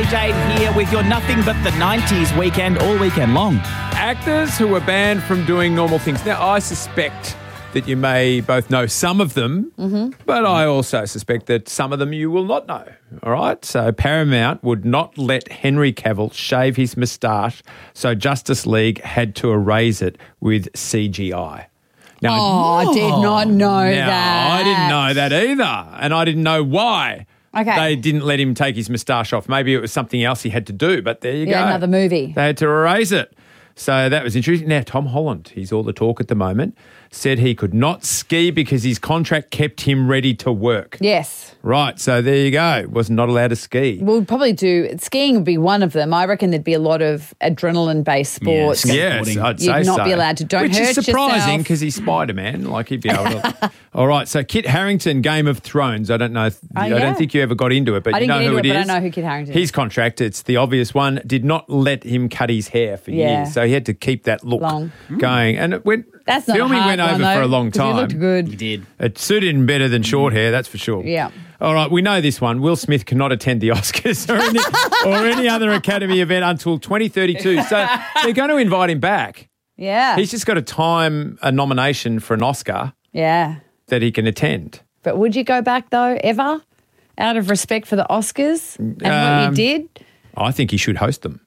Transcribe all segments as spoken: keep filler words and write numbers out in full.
Jade here with your Nothing But the nineties weekend all weekend long. Actors who were banned from doing normal things. Now, I suspect that you may both know some of them, mm-hmm. but I also suspect that some of them you will not know, all right? So Paramount would not let Henry Cavill shave his moustache, so Justice League had to erase it with C G I. Now, oh, I did not know now, that. I didn't know that either, and I didn't know why. Okay. They didn't let him take his moustache off. Maybe it was something else he had to do, but there you Yeah, go. another movie. They had to erase it. So that was interesting. Now, Tom Holland, he's all the talk at the moment, said he could not ski because his contract kept him ready to work. Yes. Right, so there you go. Was not allowed to ski. We'll probably do, skiing would be one of them. I reckon there'd be a lot of adrenaline-based sports. Yes, yes, I'd say You'd not so. be allowed to. Don't Which hurt is surprising yourself. because he's Spider-Man. Like, he'd be able to. All right, so Kit Harington, Game of Thrones. I don't know. If, Oh, I yeah. don't think you ever got into it, but I you didn't know get who into it it, is. but I know who Kit Harington is. His contract, it's the obvious one, did not let him cut his hair for Yeah. years. So he had to keep that look Long. going. And it went, That's not a filming hard went one, over though, for a long 'cause time. He looked good. He did. It suited him better than short hair, that's for sure. Yeah. All right, we know this one. Will Smith cannot attend the Oscars or any, or any other Academy event until twenty thirty-two. So they're going to invite him back. Yeah. He's just got to time a nomination for an Oscar yeah. that he can attend. But would you go back, though, ever? Out of respect for the Oscars and what Um, you did? I think he should host them.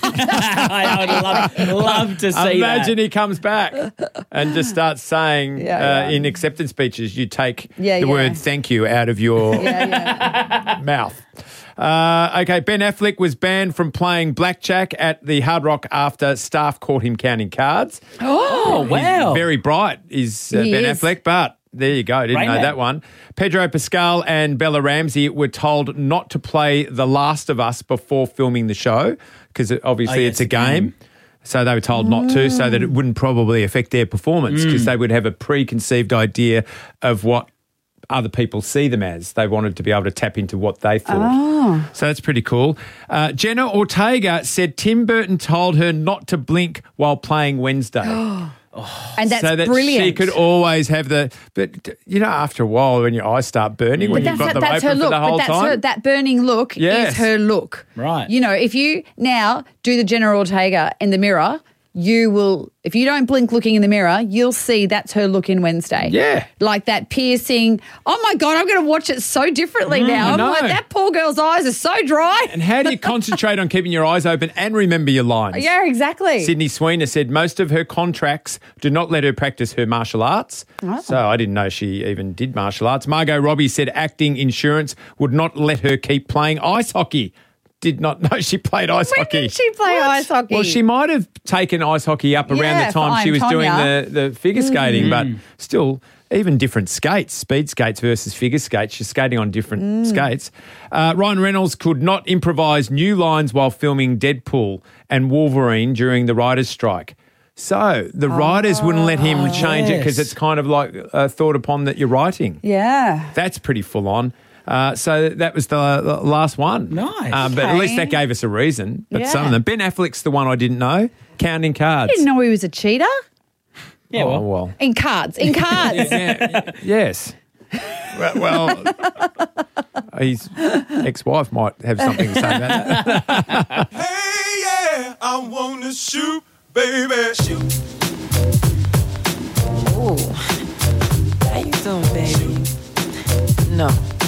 I would love, love to see Imagine that. he comes back and just starts saying Yeah, uh, yeah. in acceptance speeches, you take Yeah, the yeah. word thank you out of your Yeah, yeah. mouth. Uh, okay, Ben Affleck was banned from playing blackjack at the Hard Rock after staff caught him counting cards. Oh, wow. He's very bright is uh, He Ben is. Affleck, but there you go. Didn't Rain know Man. that one. Pedro Pascal and Bella Ramsey were told not to play The Last of Us before filming the show because obviously Oh, yeah, it's a it's a game. game. So they were told not to so that it wouldn't probably affect their performance because Mm. they would have a preconceived idea of what other people see them as. They wanted to be able to tap into what they thought. Oh. So that's pretty cool. Uh, Jenna Ortega said Tim Burton told her not to blink while playing Wednesday. And that's so that brilliant. she could always have the, but you know, after a while when your eyes start burning, when But you've that's, got them that's open her look. for the whole but that's time. her, that burning look Yes. is her look. Right. You know, if you now do the Jenna Ortega in the mirror, you will, if you don't blink looking in the mirror, you'll see that's her look in Wednesday. Yeah. Like that piercing. Oh my God, I'm going to watch it so differently now. I I'm know. like, that poor girl's eyes are so dry. And how do you concentrate on keeping your eyes open and remember your lines? Yeah, exactly. Sydney Sweeney said most of her contracts do not let her practice her martial arts. Oh. So I didn't know she even did martial arts. Margot Robbie said acting insurance would not let her keep playing ice hockey. Did not know she played ice When hockey. did she play ice hockey? Well, she might have taken ice hockey up around Yeah, the time for she was Iron doing Tonya. the, the figure skating, but still, even different skates, speed skates versus figure skates, she's skating on different Mm. skates. Uh, Ryan Reynolds could not improvise new lines while filming Deadpool and Wolverine during the writers' strike. So the writers wouldn't let him change it because yes. it's kind of like uh, thought upon that you're writing. Yeah. That's pretty full on. Uh, so that was the, the last one. Nice. Um, but at least Okay. that gave us a reason. But some Yeah. of them. Ben Affleck's the one I didn't know. Counting cards. I didn't know he was a cheater. Yeah, Oh, well. well. In cards. In cards. Yeah, yes. Well, well his ex-wife might have something to say about that. Hey, yeah, I want to shoot, baby. Shoot. Ooh. How you doing, baby? No.